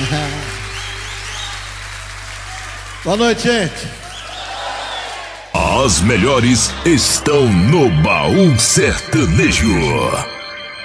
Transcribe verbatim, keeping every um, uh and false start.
Boa noite, gente. As melhores estão no Baú Sertanejo.